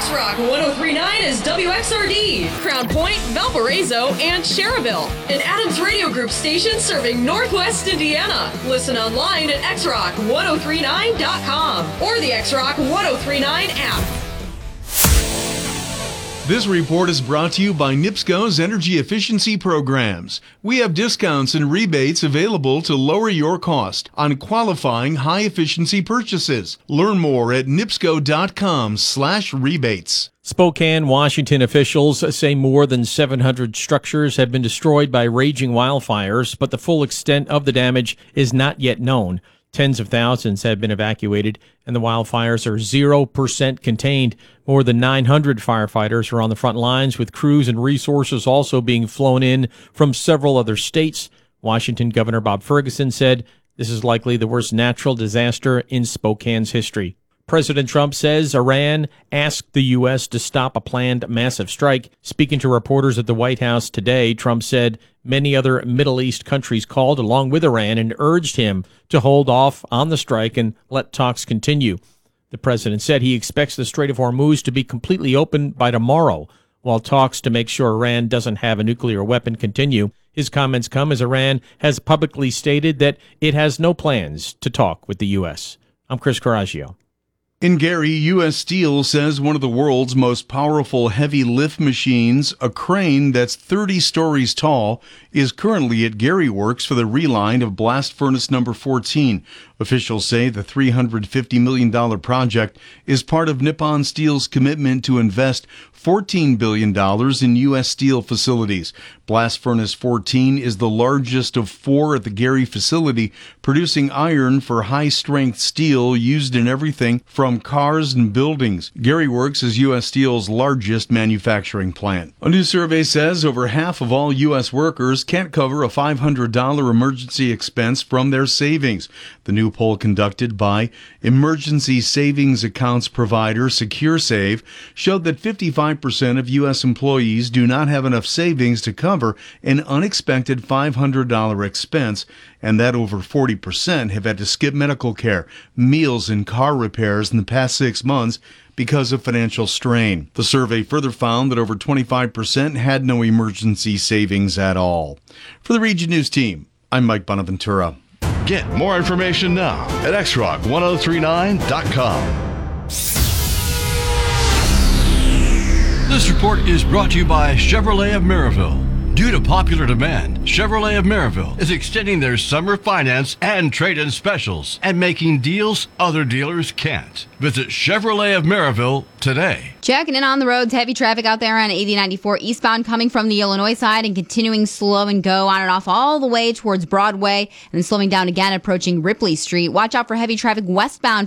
X-Rock 1039 is WXRD, Crown Point, Valparaiso, and Cherville. An Adams Radio Group station serving Northwest Indiana. Listen online at xrock1039.com or the X-Rock 1039 app. This report is brought to you by NIPSCO's energy efficiency programs. We have discounts and rebates available to lower your cost on qualifying high-efficiency purchases. Learn more at nipsco.com/rebates. Spokane, Washington officials say more than 700 structures have been destroyed by raging wildfires, but the full extent of the damage is not yet known. Tens of thousands have been evacuated, and the wildfires are 0% contained. More than 900 firefighters are on the front lines, with crews and resources also being flown in from several other states. Washington Governor Bob Ferguson said this is likely the worst natural disaster in Spokane's history. President Trump says Iran asked the U.S. to stop a planned massive strike. Speaking to reporters at the White House today, Trump said many other Middle East countries called along with Iran and urged him to hold off on the strike and let talks continue. The president said he expects the Strait of Hormuz to be completely open by tomorrow, while talks to make sure Iran doesn't have a nuclear weapon continue. His comments come as Iran has publicly stated that it has no plans to talk with the U.S. I'm Chris Coraggio. In Gary, U.S. Steel says one of the world's most powerful heavy lift machines, a crane that's 30 stories tall, is currently at Gary Works for the reline of blast furnace number 14. Officials say the $350 million project is part of Nippon Steel's commitment to invest $14 billion in U.S. Steel facilities. Blast Furnace 14 is the largest of four at the Gary facility, producing iron for high-strength steel used in everything from cars and buildings. Gary Works is U.S. Steel's largest manufacturing plant. A new survey says over half of all U.S. workers can't cover a $500 emergency expense from their savings. The new poll conducted by emergency savings accounts provider SecureSave showed that 55% of U.S. employees do not have enough savings to cover an unexpected $500 expense, and that over 40% have had to skip medical care, meals, and car repairs in the past 6 months because of financial strain. The survey further found that over 25% had no emergency savings at all. For the Region News team, I'm Mike Bonaventura. Get more information now at xrock1039.com. This report is brought to you by Chevrolet of Maryville. Due to popular demand, Chevrolet of Maryville is extending their summer finance and trade-in specials and making deals other dealers can't. Visit Chevrolet of Maryville today. Checking in on the roads. Heavy traffic out there on 8094 eastbound coming from the Illinois side and continuing slow and go on and off all the way towards Broadway and then slowing down again approaching Ripley Street. Watch out for heavy traffic westbound